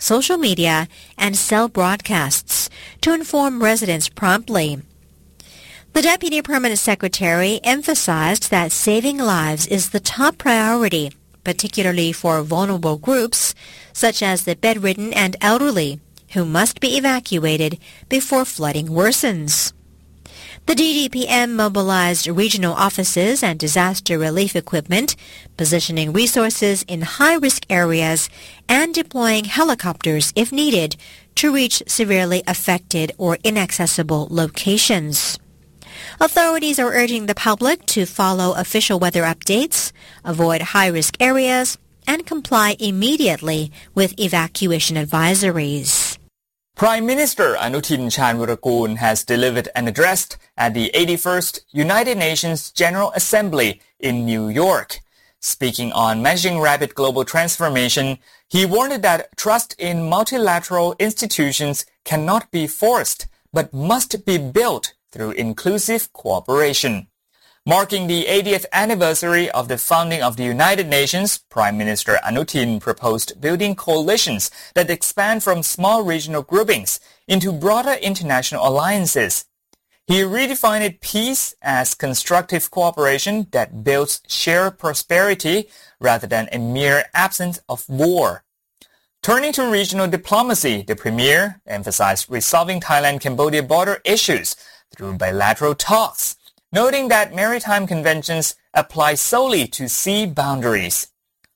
social media and cell broadcasts to inform residents promptly. The Deputy Permanent Secretary emphasized that saving lives is the top priority, particularly for vulnerable groups such as the bedridden and elderly, who must be evacuated before flooding worsens. The DDPM mobilized regional offices and disaster relief equipment, positioning resources in high-risk areas and deploying helicopters if needed to reach severely affected or inaccessible locations. Authorities are urging the public to follow official weather updates, avoid high-risk areas, and comply immediately with evacuation advisories. Prime Minister Anutin Charnvirakul has delivered an address at the 81st United Nations General Assembly in New York. Speaking on managing rapid global transformation, he warned that trust in multilateral institutions cannot be forced, but must be built through inclusive cooperation. Marking the 80th anniversary of the founding of the United Nations, Prime Minister Anutin proposed building coalitions that expand from small regional groupings into broader international alliances. He redefined peace as constructive cooperation that builds shared prosperity rather than a mere absence of war. Turning to regional diplomacy, the Premier emphasized resolving Thailand-Cambodia border issues through bilateral talks, noting that maritime conventions apply solely to sea boundaries.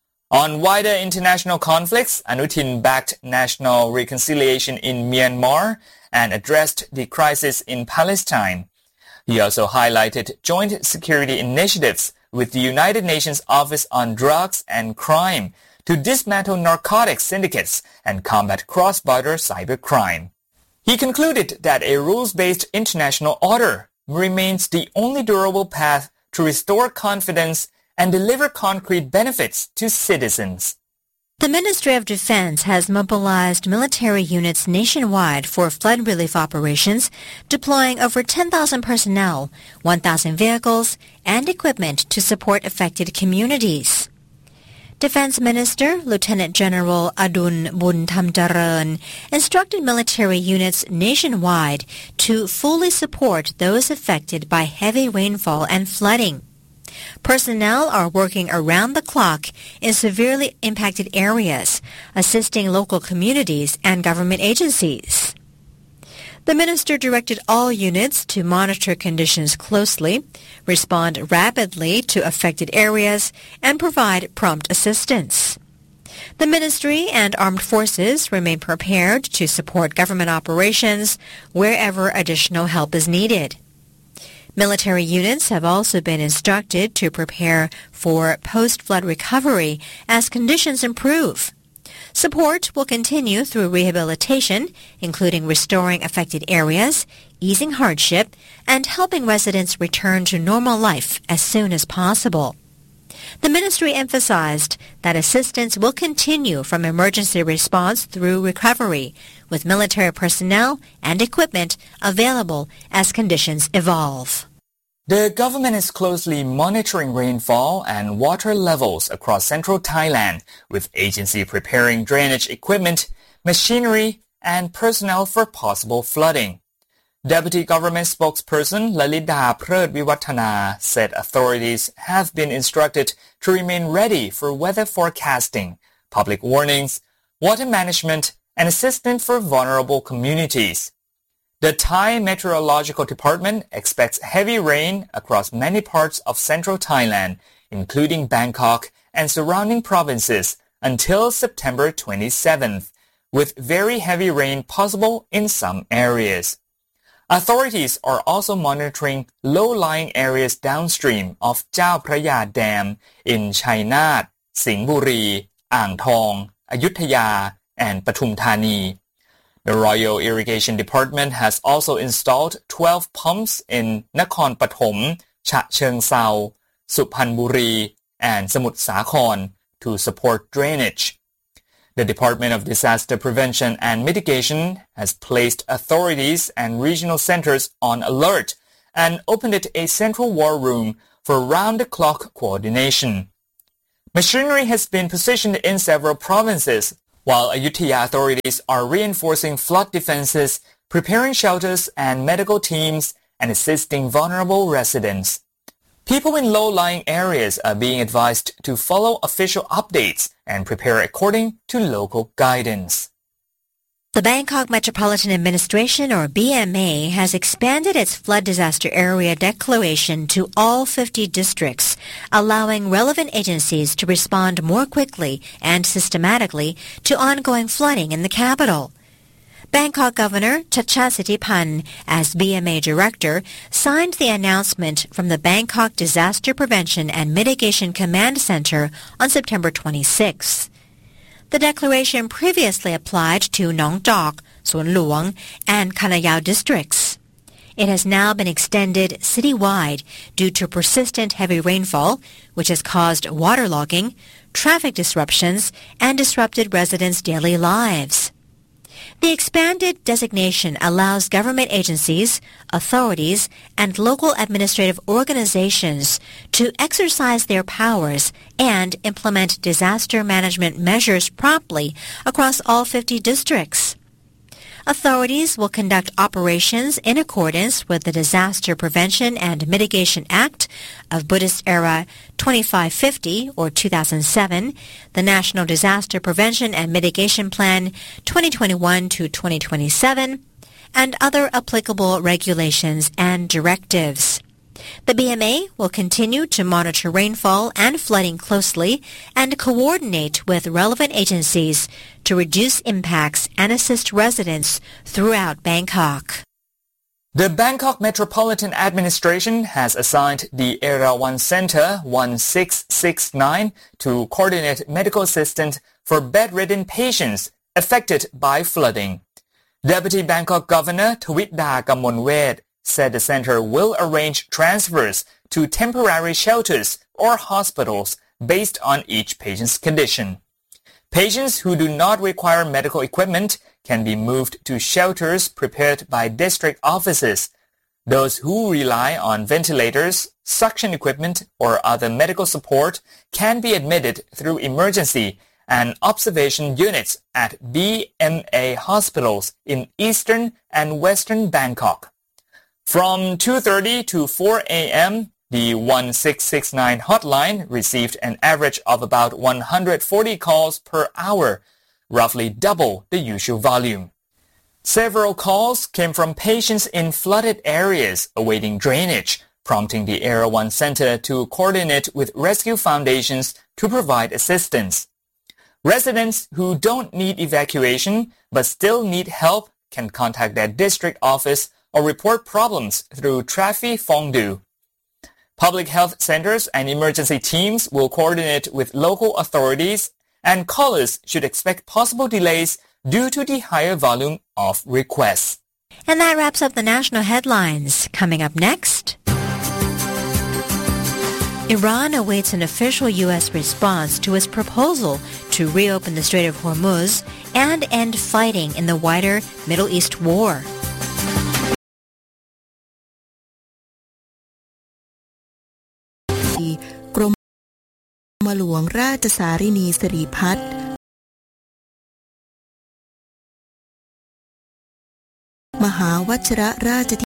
On wider international conflicts, Anutin backed national reconciliation in Myanmar and addressed the crisis in Palestine. He also highlighted joint security initiatives with the United Nations Office on Drugs and Crime to dismantle narcotics syndicates and combat cross-border cybercrime. He concluded that a rules-based international order remains the only durable path to restore confidence and deliver concrete benefits to citizens. The Ministry of Defense has mobilized military units nationwide for flood relief operations, deploying over 10,000 personnel, 1,000 vehicles, and equipment to support affected communities. Defense Minister Lieutenant General Adun Buntamjaran instructed military units nationwide to fully support those affected by heavy rainfall and flooding. Personnel are working around the clock in severely impacted areas, assisting local communities and government agencies. The minister directed all units to monitor conditions closely, respond rapidly to affected areas, and provide prompt assistance. The ministry and armed forces remain prepared to support government operations wherever additional help is needed. Military units have also been instructed to prepare for post-flood recovery as conditions improve. Support will continue through rehabilitation, including restoring affected areas, easing hardship, and helping residents return to normal life as soon as possible. The ministry emphasized that assistance will continue from emergency response through recovery, with military personnel and equipment available as conditions evolve. The government is closely monitoring rainfall and water levels across central Thailand, with agency preparing drainage equipment, machinery, and personnel for possible flooding. Deputy Government Spokesperson Lalida Phreut-Viwattana said authorities have been instructed to remain ready for weather forecasting, public warnings, water management, and assistance for vulnerable communities. The Thai Meteorological Department expects heavy rain across many parts of central Thailand, including Bangkok and surrounding provinces, until September 27th, with very heavy rain possible in some areas. Authorities are also monitoring low-lying areas downstream of Chao Phraya Dam in Chainat, Singburi, Ang Thong, Ayutthaya, and Pathum Thani. The Royal Irrigation Department has also installed 12 pumps in Nakhon Pathom, Chha Cheong Sao, Suphanburi, and Samut Sakhon to support drainage. The Department of Disaster Prevention and Mitigation has placed authorities and regional centers on alert and opened a central war room for round-the-clock coordination. Machinery has been positioned in several provinces, while Ayutthaya authorities are reinforcing flood defenses, preparing shelters and medical teams, and assisting vulnerable residents. People in low-lying areas are being advised to follow official updates and prepare according to local guidance. The Bangkok Metropolitan Administration, or BMA, has expanded its flood disaster area declaration to all 50 districts, allowing relevant agencies to respond more quickly and systematically to ongoing flooding in the capital. Bangkok Governor Chachad Sittipan, as BMA Director, signed the announcement from the Bangkok Disaster Prevention and Mitigation Command Center on September 26. The declaration previously applied to Nong Tok, Suan Luang, and Kanayao districts. It has now been extended citywide due to persistent heavy rainfall, which has caused waterlogging, traffic disruptions, and disrupted residents' daily lives. The expanded designation allows government agencies, authorities, and local administrative organizations to exercise their powers and implement disaster management measures promptly across all 50 districts. Authorities will conduct operations in accordance with the Disaster Prevention and Mitigation Act of Buddhist Era 2550 or 2007, the National Disaster Prevention and Mitigation Plan 2021 to 2027, and other applicable regulations and directives. The BMA will continue to monitor rainfall and flooding closely and coordinate with relevant agencies to reduce impacts and assist residents throughout Bangkok. The Bangkok Metropolitan Administration has assigned the Erawan Center 1669 to coordinate medical assistance for bedridden patients affected by flooding. Deputy Bangkok Governor Thawitda Kamonwet said the center will arrange transfers to temporary shelters or hospitals based on each patient's condition. Patients who do not require medical equipment can be moved to shelters prepared by district offices. Those who rely on ventilators, suction equipment, or other medical support can be admitted through emergency and observation units at BMA hospitals in eastern and western Bangkok. From 2:30 to 4 a.m., the 1669 hotline received an average of about 140 calls per hour, roughly double the usual volume. Several calls came from patients in flooded areas awaiting drainage, prompting the Erawan Center to coordinate with rescue foundations to provide assistance. Residents who don't need evacuation but still need help can contact their district office or report problems through Trafi Phongdu. Public health centers and emergency teams will coordinate with local authorities, and callers should expect possible delays due to the higher volume of requests. And that wraps up the national headlines. Coming up next, Iran awaits an official U.S. response to its proposal to reopen the Strait of Hormuz and end fighting in the wider Middle East war. Mahหลวงราชสารินีสิริพัฒน์มหาวชิรราช